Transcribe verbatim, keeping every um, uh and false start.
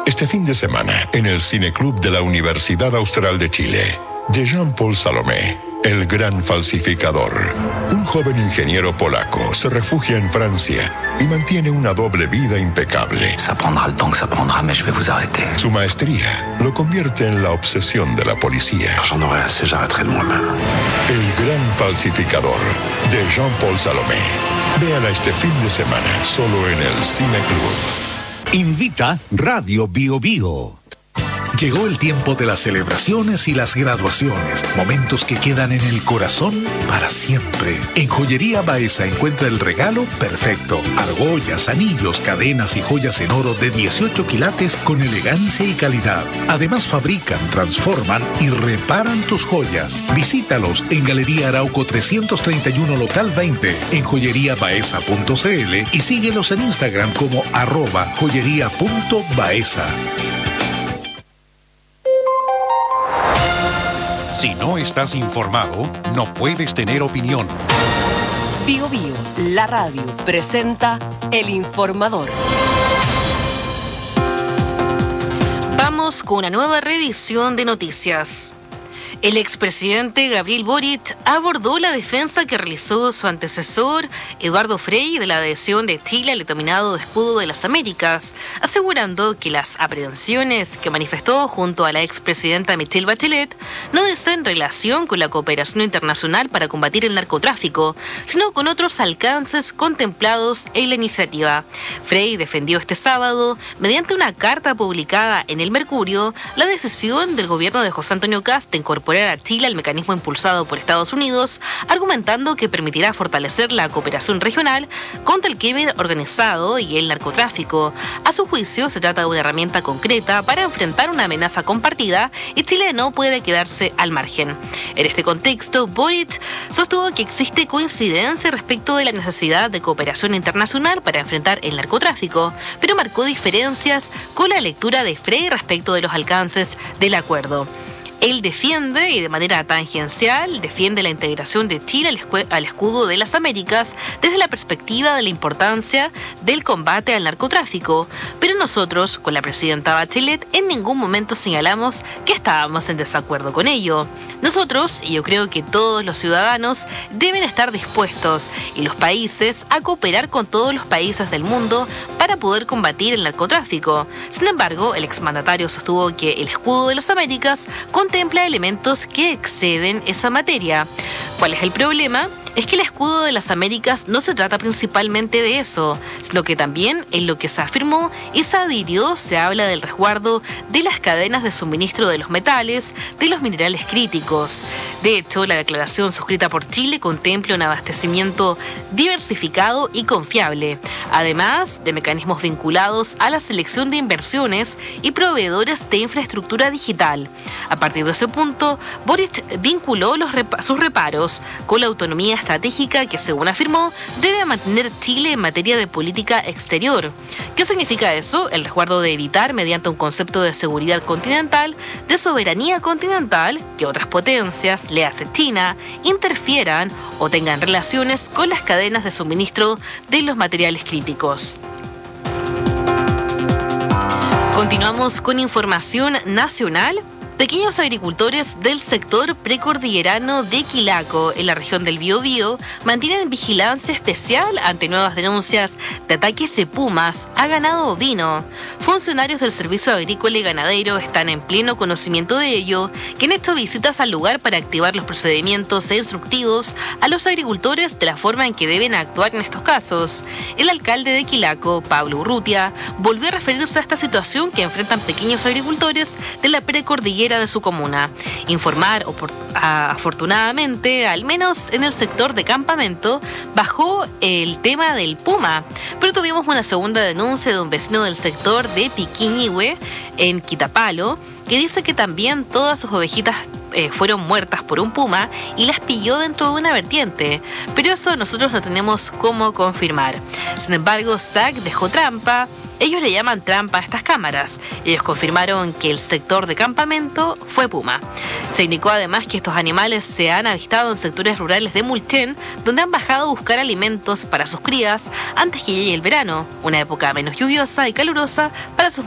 Este fin de semana, en el Cineclub de la Universidad Austral de Chile, de Jean-Paul Salomé, el gran falsificador. Un joven ingeniero polaco se refugia en Francia y mantiene una doble vida impecable. Ça prendra le temps que ça prendra, mais je vais vous arrêter. Su maestría lo convierte en la obsesión de la policía. J'en aurai assez, j'arrêterai de moi-même. El gran falsificador, de Jean-Paul Salomé. Véala este fin de semana, solo en el Cineclub. Invita Radio Bio Bio. Llegó el tiempo de las celebraciones y las graduaciones, momentos que quedan en el corazón para siempre. En Joyería Baeza encuentra el regalo perfecto. Argollas, anillos, cadenas y joyas en oro de dieciocho quilates con elegancia y calidad. Además fabrican, transforman y reparan tus joyas. Visítalos en Galería Arauco trescientos treinta y uno Local veinte, en joyería baeza punto c l y síguelos en Instagram como arroba joyería punto baeza. Si no estás informado, no puedes tener opinión. Bio Bio, la radio, presenta El Informador. Vamos con una nueva reedición de noticias. El expresidente Gabriel Boric abordó la defensa que realizó su antecesor Eduardo Frei de la adhesión de Chile al denominado Escudo de las Américas, asegurando que las aprehensiones que manifestó junto a la expresidenta Michelle Bachelet no dicen relación con la cooperación internacional para combatir el narcotráfico, sino con otros alcances contemplados en la iniciativa. Frei defendió este sábado, mediante una carta publicada en El Mercurio, la decisión del gobierno de José Antonio Kast de incorporar a Chile al mecanismo impulsado por Estados Unidos, argumentando que permitirá fortalecer la cooperación regional contra el crimen organizado y el narcotráfico. A su juicio, se trata de una herramienta concreta para enfrentar una amenaza compartida y Chile no puede quedarse al margen. En este contexto, Boric sostuvo que existe coincidencia respecto de la necesidad de cooperación internacional para enfrentar el narcotráfico, pero marcó diferencias con la lectura de Frei respecto de los alcances del acuerdo. Él defiende, y de manera tangencial, defiende la integración de Chile al, escu- al escudo de las Américas desde la perspectiva de la importancia del combate al narcotráfico. Pero nosotros, con la presidenta Bachelet, en ningún momento señalamos que estábamos en desacuerdo con ello. Nosotros, y yo creo que todos los ciudadanos, deben estar dispuestos, y los países, a cooperar con todos los países del mundo para poder combatir el narcotráfico. Sin embargo, el exmandatario sostuvo que el escudo de las Américas contempla elementos que exceden esa materia. ¿Cuál es el problema? Es que el escudo de las Américas no se trata principalmente de eso, sino que también en lo que se afirmó y se adhirió se habla del resguardo de las cadenas de suministro de los metales, de los minerales críticos. De hecho, la declaración suscrita por Chile contempla un abastecimiento diversificado y confiable, además de mecanismos vinculados a la selección de inversiones y proveedores de infraestructura digital. A partir de ese punto, Boric vinculó los repa- sus reparos con la autonomía estratégica que, según afirmó, debe mantener Chile en materia de política exterior. ¿Qué significa eso? El resguardo de evitar, mediante un concepto de seguridad continental, de soberanía continental, que otras potencias, le hace China, interfieran o tengan relaciones con las cadenas de suministro de los materiales críticos. Continuamos con información nacional. Pequeños agricultores del sector precordillerano de Quilaco, en la región del Biobío, mantienen vigilancia especial ante nuevas denuncias de ataques de pumas a ganado ovino. Funcionarios del Servicio Agrícola y Ganadero están en pleno conocimiento de ello, que han hecho visitas al lugar para activar los procedimientos e instructivos a los agricultores de la forma en que deben actuar en estos casos. El alcalde de Quilaco, Pablo Urrutia, volvió a referirse a esta situación que enfrentan pequeños agricultores de la precordillera de su comuna. Informar, afortunadamente, al menos en el sector de campamento, bajó el tema del puma, pero tuvimos una segunda denuncia de un vecino del sector de Piquiñihue, en Quitapalo, que dice que también todas sus ovejitas eh, fueron muertas por un puma y las pilló dentro de una vertiente, pero eso nosotros no tenemos cómo confirmar. Sin embargo, S A C dejó trampa. Ellos le llaman trampa a estas cámaras. Ellos confirmaron que el sector de campamento fue puma. Se indicó además que estos animales se han avistado en sectores rurales de Mulchen, donde han bajado a buscar alimentos para sus crías antes que llegue el verano, una época menos lluviosa y calurosa para sus